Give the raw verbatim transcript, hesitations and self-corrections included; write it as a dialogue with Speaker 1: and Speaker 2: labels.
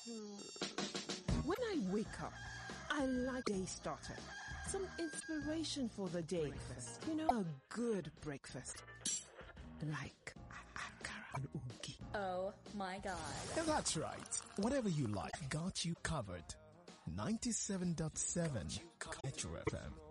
Speaker 1: When I wake up, I like day starter. Some inspiration for the day. Breakfast. You know, a good breakfast. Like akara and ugi.
Speaker 2: Oh my God.
Speaker 3: That's right. Whatever you like, got you covered. ninety-seven point seven Metro F M.